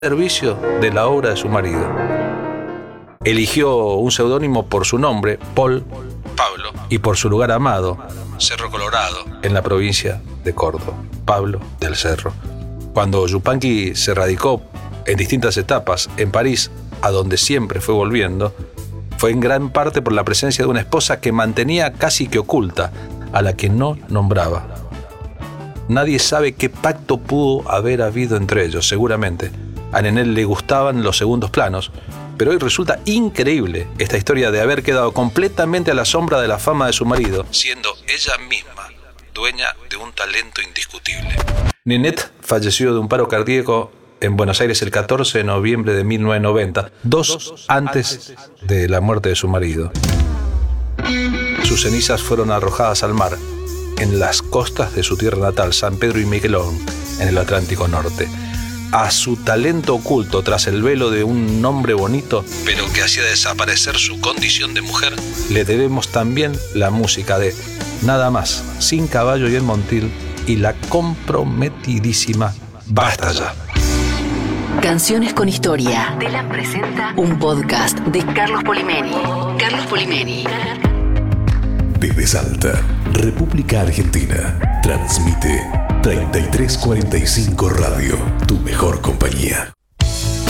servicio de la obra de su marido. Eligió un seudónimo por su nombre, Pablo, y por su lugar amado, Cerro Colorado, en la provincia de Córdoba, Pablo del Cerro. Cuando Yupanqui se radicó en distintas etapas en París, a donde siempre fue volviendo, fue en gran parte por la presencia de una esposa que mantenía casi que oculta, a la que no nombraba. Nadie sabe qué pacto pudo haber habido entre ellos, seguramente. A Nenel le gustaban los segundos planos, pero hoy resulta increíble esta historia de haber quedado completamente a la sombra de la fama de su marido, siendo ella misma dueña de un talento indiscutible. Ninette falleció de un paro cardíaco en Buenos Aires el 14 de noviembre de 1990, 2 antes de la muerte de su marido. Sus cenizas fueron arrojadas al mar, en las costas de su tierra natal, San Pedro y Miquelón, en el Atlántico Norte. A su talento oculto tras el velo de un nombre bonito, pero que hacía desaparecer su condición de mujer, le debemos también la música de Nada más, Sin caballo y el montil, y la comprometidísima Basta ya. Canciones con historia. Telam presenta un podcast de Carlos Polimeni. Carlos Polimeni. Desde Salta, República Argentina, transmite 3345 Radio, tu mejor compañía.